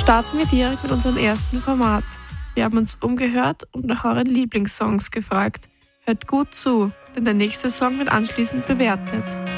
Starten wir direkt mit unserem ersten Format. Wir haben uns umgehört und nach euren Lieblingssongs gefragt. Hört gut zu, denn der nächste Song wird anschließend bewertet.